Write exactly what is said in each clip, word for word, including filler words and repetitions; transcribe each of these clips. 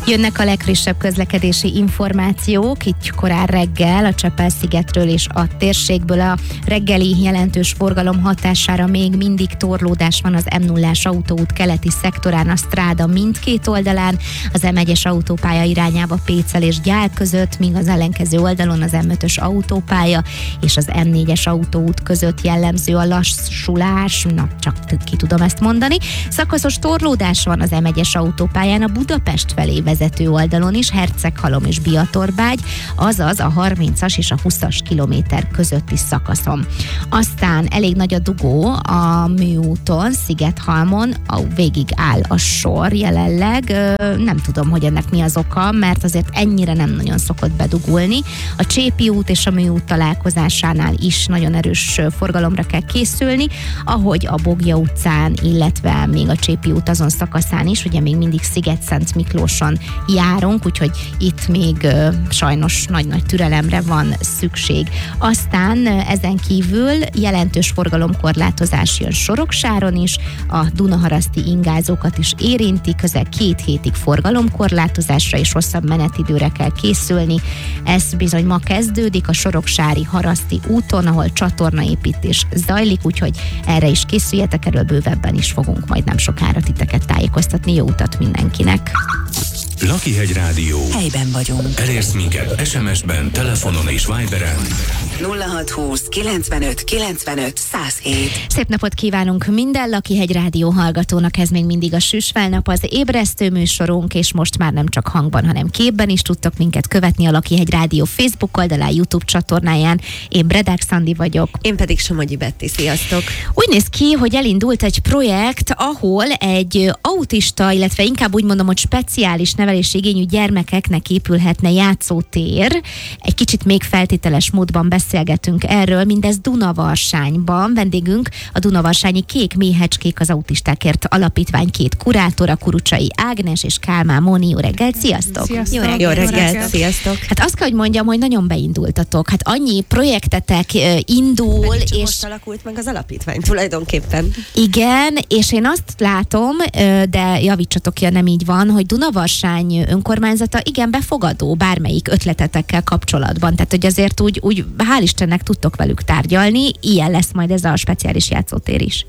Jönnek a legfrissebb közlekedési információk, itt korán reggel a Csepel-szigetről és a térségből. A reggeli jelentős forgalom hatására még mindig torlódás van az M nullás autóút keleti szektorán, a Stráda mindkét oldalán, az M egyes autópálya irányába Pécel és Gyál között, míg az ellenkező oldalon az M ötös autópálya és az M négyes autóút között jellemző a lassulás, na csak ki tudom ezt mondani. Szakaszos torlódás van az M egyes autópályán a Budapest felé vezető oldalon is, Herceghalom és Biatorbágy, azaz a harmincas és a huszas kilométer közötti szakaszon. Aztán elég nagy a dugó a műúton, Szigethalmon, végig áll a sor jelenleg, nem tudom, hogy ennek mi az oka, mert azért ennyire nem nagyon szokott bedugulni. A Csépi út és a műút találkozásánál is nagyon erős forgalomra kell készülni, ahogy a Bogja utcán, illetve még a Csépi út azon szakaszán is, ugye még mindig Sziget-Szent Miklóson járunk, úgyhogy itt még uh, sajnos nagy-nagy türelemre van szükség. Aztán uh, ezen kívül jelentős forgalomkorlátozás jön Soroksáron is, a dunaharaszti ingázókat is érinti, közel két hétig forgalomkorlátozásra és hosszabb menetidőre kell készülni. Ez bizony ma kezdődik a soroksári haraszti úton, ahol csatornaépítés zajlik, úgyhogy erre is készüljetek, erről bővebben is fogunk majd nem sokára titeket tájékoztatni. Jó utat mindenkinek! Lakihegy Rádió. Helyben vagyunk. Elérsz minket es em es-ben, telefonon és Viberen. nulla hat húsz kilencvenöt kilencvenöt száz hét. Szép napot kívánunk minden Lakihegy Rádió hallgatónak, ez még mindig a Süsfelnap, az ébresztő műsorunk, és most már nem csak hangban, hanem képben is tudtok minket követni a Lakihegy Rádió Facebook oldalán, YouTube csatornáján. Én Bredák Szandi vagyok. Én pedig Somogyi Betti, sziasztok! Úgy néz ki, hogy elindult egy projekt, ahol egy autista, illetve inkább úgy mondom, hogy speciális nevelési igényű gyermekeknek épülhetne játszótér. Egy kicsit még feltételes módban beszélgetünk erről, mindez Dunavarsányban. Vendégünk a Dunavarsányi Kék Méhecskék az Autistákért Alapítvány két kurátora, Kurucsai Ágnes és Kálmán Móni. Jó reggelt, sziasztok! Sziasztok. Jó reggelt, Jó reggelt. Sziasztok! Hát azt kell, hogy mondjam, hogy nagyon beindultatok. Hát annyi projektetek uh, indul, Pedig és... most alakult meg az alapítvány tulajdonképpen. Igen, és én azt látom, uh, de javítsatok ki, ha nem így van, hogy Dunavarsány önkormányzata igen befogadó bármelyik ötletetekkel kapcsolatban. Tehát, hogy azért úgy, úgy hál' Istennek tudtok velük tárgyalni, ilyen lesz majd ez a speciális játszótér is.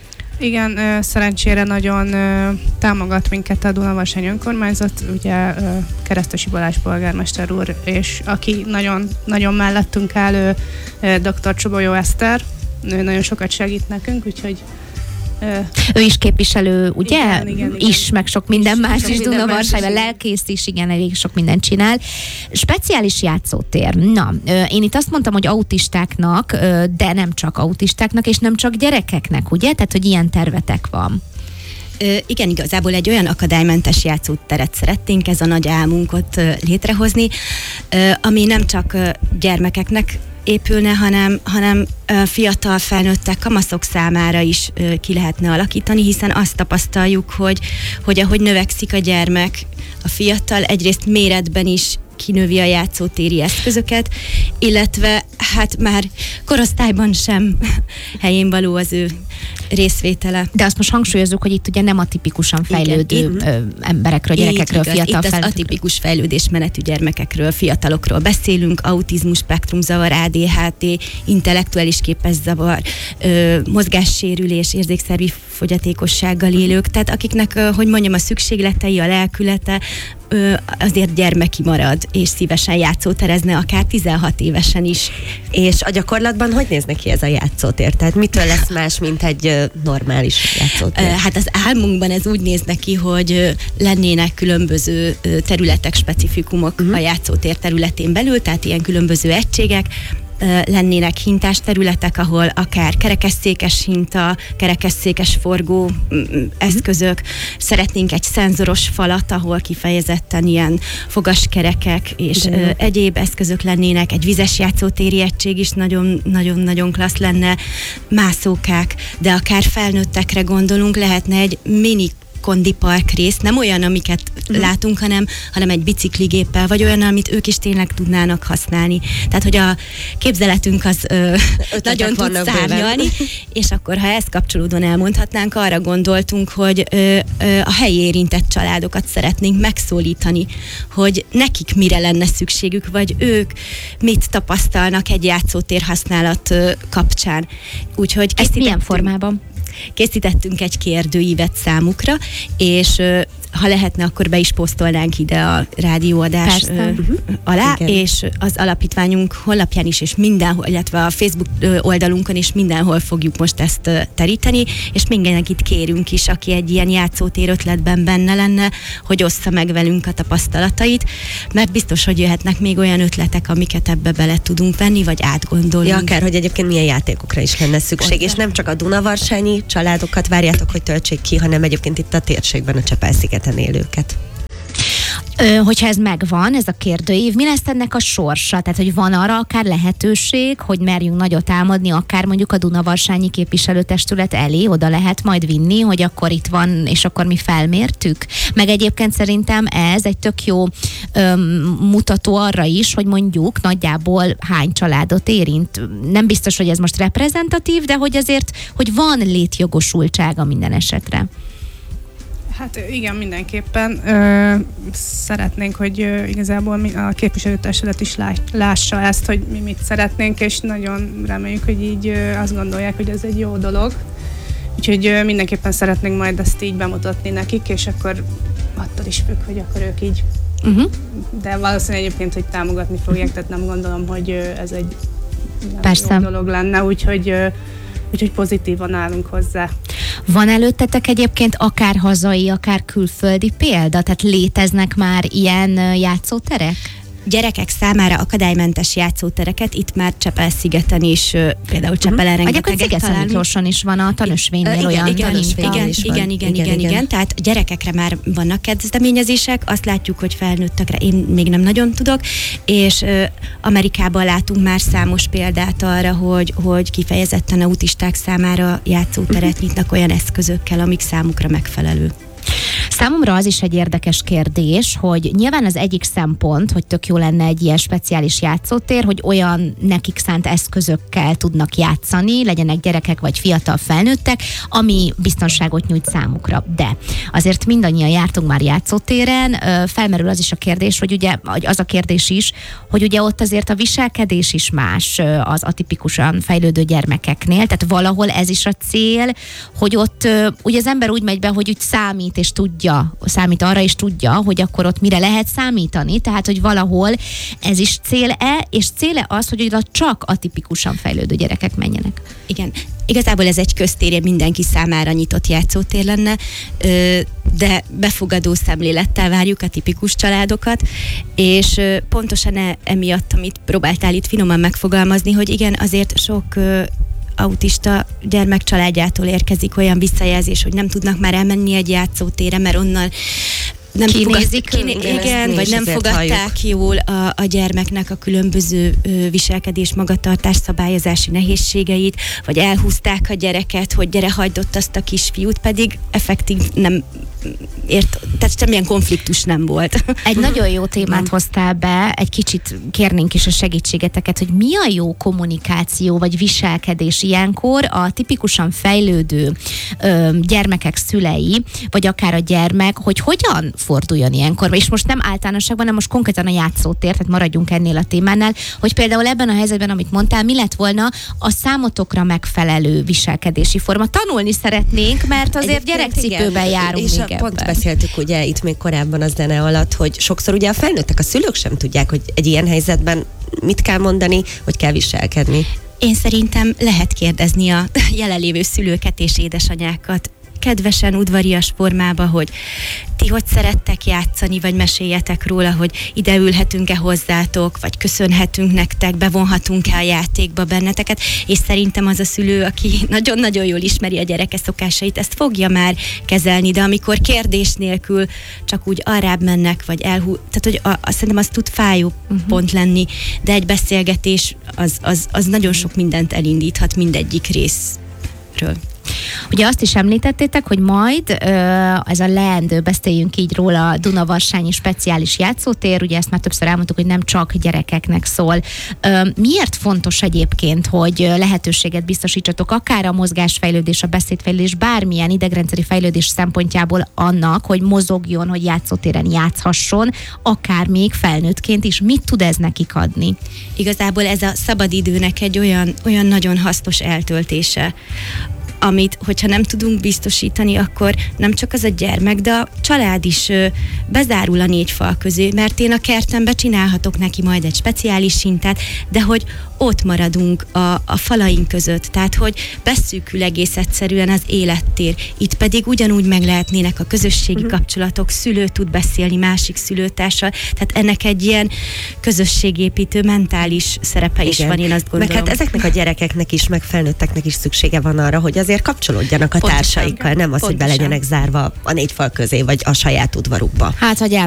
Igen, szerencsére nagyon támogat minket a Dunavarsányi önkormányzat, ugye Keresztesi Balázs polgármester úr, és aki nagyon, nagyon mellettünk áll, ő dr. Csobolyó Eszter, ő nagyon sokat segít nekünk, úgyhogy ő is képviselő, ugye? Igen, igen, igen. Is, meg sok minden is, más sok is, minden Dunavarsályban, más is, lelkész is, igen, elég sok mindent csinál. Speciális játszótér. Na, én itt azt mondtam, hogy autistáknak, de nem csak autistáknak, és nem csak gyerekeknek, ugye? Tehát, hogy ilyen tervetek van. Ö, igen, igazából egy olyan akadálymentes játszóteret szeretnénk, ez a nagy álmunkat ö, létrehozni, ö, ami nem csak ö, gyermekeknek épülne, hanem, hanem ö, fiatal felnőttek, kamaszok számára is ö, ki lehetne alakítani, hiszen azt tapasztaljuk, hogy, hogy ahogy növekszik a gyermek, a fiatal egyrészt méretben is kinövi a játszótéri eszközöket, illetve hát már korosztályban sem helyén való az ő részvétele. De azt most hangsúlyozzuk, hogy itt ugye nem a tipikusan fejlődő Igen, ö, emberekről, gyerekekről, igaz, fiatal itt az felnőttekről. atipikus fejlődésmenetű gyermekekről, fiatalokról beszélünk, autizmus, spektrumzavar, á dé há té, intellektuális képeszavar, ö, mozgássérülés, érzékszervi fogyatékossággal élők, tehát akiknek, ö, hogy mondjam, a szükségletei, a lelkülete ö, azért gyermeki marad, és szívesen játszóterezne, akár tizenhat évesen is. És a gyakorlatban hogy néz neki ez a játszótér? Tehát mitől lesz más, mint egy ö, normális játszótér? Hát az álmunkban ez úgy néz neki, hogy ö, lennének különböző ö, területek, specifikumok uh-huh. a játszótér területén belül, tehát ilyen különböző egységek, lennének hintás területek, ahol akár kerekesszékes hinta, kerekesszékes forgó eszközök, szeretnénk egy szenzoros falat, ahol kifejezetten ilyen fogaskerekek és ö, egyéb eszközök lennének, egy vizes játszótéri egység is nagyon-nagyon klassz lenne, mászókák, de akár felnőttekre gondolunk, lehetne egy mini kondipark rész, nem olyan, amiket mm. látunk, hanem, hanem egy bicikligéppel, vagy olyan, amit ők is tényleg tudnának használni. Tehát, hogy a képzeletünk az ö, nagyon tud szárnyalni, és akkor, ha ezt kapcsolódóan elmondhatnánk, arra gondoltunk, hogy ö, ö, a helyi érintett családokat szeretnénk megszólítani, hogy nekik mire lenne szükségük, vagy ők mit tapasztalnak egy játszótér használat ö, kapcsán. Úgyhogy ezt milyen formában? Készítettünk egy kérdőívet számukra, és ha lehetne, akkor be is posztolnánk ide a rádióadás ö, alá, igen. És az alapítványunk honlapján is, és mindenhol, illetve a Facebook oldalunkon is mindenhol fogjuk most ezt teríteni, és mindenkit kérünk is, aki egy ilyen játszótér ötletben benne lenne, hogy ossza meg velünk a tapasztalatait, mert biztos, hogy jöhetnek még olyan ötletek, amiket ebbe bele tudunk venni, vagy átgondolunk. Ja, akár, hogy egyébként milyen játékokra is lenne szükség, Hozzá. És nem csak a Dunavarsányi családokat várjátok, hogy töltsék ki, hanem egyébként itt a térségben, a Csepel-szigeten élőket. Ö, hogyha ez megvan, ez a kérdőív, mi lesz ennek a sorsa? Tehát, hogy van arra akár lehetőség, hogy merjünk nagyot álmodni, akár mondjuk a Dunavarsányi képviselőtestület elé, oda lehet majd vinni, hogy akkor itt van, és akkor mi felmértük? Meg egyébként szerintem ez egy tök jó öm, mutató arra is, hogy mondjuk nagyjából hány családot érint. Nem biztos, hogy ez most reprezentatív, de hogy azért, hogy van létjogosultsága minden esetre. Hát igen, mindenképpen. Ö, szeretnénk, hogy ö, igazából mi, a képviselőtestület is lá, lássa ezt, hogy mi mit szeretnénk, és nagyon reméljük, hogy így ö, azt gondolják, hogy ez egy jó dolog. Úgyhogy ö, mindenképpen szeretnénk majd ezt így bemutatni nekik, és akkor attól is függ, hogy akkor ők így. Uh-huh. De valószínűleg egyébként, hogy támogatni fogják, tehát nem gondolom, hogy ö, ez egy jó dolog lenne, úgyhogy ö, úgyhogy pozitívan állunk hozzá. Van előttetek egyébként akár hazai, akár külföldi példa? Tehát léteznek már ilyen játszóterek? Gyerekek számára akadálymentes játszótereket itt már Csepel-szigeten is, például Csepelen rengeteget találni. Sziget-Szentmiklóson is van a tanúsvénynél igen, olyan igen, tanúsvény igen, is igen, igen, igen, igen, igen, igen, tehát gyerekekre már vannak kezdeményezések, azt látjuk, hogy felnőttekre én még nem nagyon tudok, és uh, Amerikában látunk már számos példát arra, hogy, hogy kifejezetten autisták számára játszóteret nyitnak olyan eszközökkel, amik számukra megfelelő. Számomra az is egy érdekes kérdés, hogy nyilván az egyik szempont, hogy tök jó lenne egy ilyen speciális játszótér, hogy olyan nekik szánt eszközökkel tudnak játszani, legyenek gyerekek vagy fiatal felnőttek, ami biztonságot nyújt számukra. De azért mindannyian jártunk már játszótéren, felmerül az is a kérdés, hogy ugye az a kérdés is, hogy ugye ott azért a viselkedés is más az atipikusan fejlődő gyermekeknél, tehát valahol ez is a cél, hogy ott ugye az ember úgy megy be, hogy úgy számít és tudja, számít arra és tudja, hogy akkor ott mire lehet számítani, tehát hogy valahol ez is cél-e, és cél-e az, hogy oda csak atipikusan fejlődő gyerekek menjenek. Igen. Igazából ez egy köztér, mindenki számára nyitott játszótér lenne, de befogadó szemlélettel várjuk a tipikus családokat, és pontosan emiatt, amit próbáltál itt finoman megfogalmazni, hogy igen, azért sok autista gyermek családjától érkezik olyan visszajelzés, hogy nem tudnak már elmenni egy játszótérre, mert onnan nem kinézik, fogad, kiné, igen, igen vagy nem fogadták halljuk. jól a, a gyermeknek a különböző ö, viselkedés, magatartás, szabályozási nehézségeit, vagy elhúzták a gyereket, hogy gyere, hagyd ott azt a kisfiút, pedig effektív nem ért, tehát semmilyen konfliktus nem volt. Egy nagyon jó témát hoztál be, egy kicsit kérnénk is a segítségeteket, hogy mi a jó kommunikáció vagy viselkedés ilyenkor a tipikusan fejlődő ö, gyermekek szülei, vagy akár a gyermek, hogy hogyan forduljon ilyenkor. És most nem általánosságban, hanem most konkrétan a játszótér, tehát maradjunk ennél a témánál, hogy például ebben a helyzetben, amit mondtál, mi lett volna a számotokra megfelelő viselkedési forma. Tanulni szeretnénk, mert azért gyerekcipőben járunk és még ebben. Pont beszéltük ugye itt még korábban a zene alatt, hogy sokszor ugye a felnőttek, a szülők sem tudják, hogy egy ilyen helyzetben mit kell mondani, hogy kell viselkedni. Én szerintem lehet kérdezni a jelenlévő szülőket és édesanyákat kedvesen, udvarias formába, hogy ti hogy szerettek játszani, vagy meséljetek róla, hogy ide ülhetünk-e hozzátok, vagy köszönhetünk nektek, bevonhatunk-e a játékba benneteket, és szerintem az a szülő, aki nagyon-nagyon jól ismeri a gyereke szokásait, ezt fogja már kezelni, de amikor kérdés nélkül csak úgy arrább mennek, vagy elhú... Tehát, hogy a, a, szerintem az tud fájó uh-huh. pont lenni, de egy beszélgetés az, az, az nagyon sok mindent elindíthat mindegyik részről. Ugye azt is említettétek, hogy majd ö, ez a leendő, beszéljünk így róla, Dunavarsányi speciális játszótér, ugye ezt már többször elmondtuk, hogy nem csak gyerekeknek szól. Ö, miért fontos egyébként, hogy lehetőséget biztosítsatok akár a mozgásfejlődés, a beszédfejlődés, bármilyen idegrendszeri fejlődés szempontjából annak, hogy mozogjon, hogy játszótéren játszhasson, akár még felnőttként is. Mit tud ez nekik adni? Igazából ez a szabadidőnek egy olyan, olyan nagyon hasznos eltöltése, amit, hogyha nem tudunk biztosítani, akkor nem csak az a gyermek, de a család is ö, bezárul a négy fal közé, mert én a kertembe csinálhatok neki majd egy speciális sintát, de hogy ott maradunk a, a falaink között, tehát hogy beszűkül egész egyszerűen az élettér. Itt pedig ugyanúgy meg lehetnének a közösségi uh-huh. kapcsolatok, szülő tud beszélni másik szülőtársal, tehát ennek egy ilyen közösségépítő mentális szerepe is Igen. van, én azt gondolom. Meg hát ezeknek a gyerekeknek is, meg felnőtteknek is szüksége van arra, hogy azért kapcsolódjanak a Pontosan. társaikkal, nem az, Pontosan. hogy be legyenek zárva a négy fal közé, vagy a saját udvarukba. Hát, hogy